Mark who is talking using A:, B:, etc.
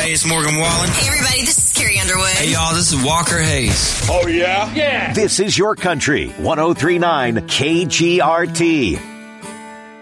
A: Hey, it's Morgan Wallen.
B: Hey, everybody, this is Carrie Underwood.
A: Hey, y'all, this is Walker Hayes.
C: Oh, yeah?
D: Yeah.
E: This is your country, 103.9 KGRT.